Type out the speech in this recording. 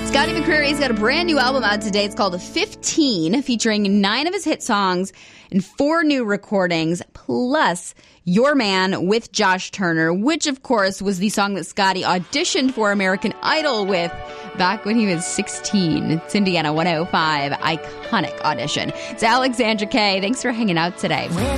Scotty McCreery's got a brand new album out today. It's called 15, featuring 9 of his hit songs and 4 new recordings, plus Your Man with Josh Turner, which, of course, was the song that Scotty auditioned for American Idol with back when he was 16. It's Indiana 105, iconic audition. It's Alexandra Kay. Thanks for hanging out today.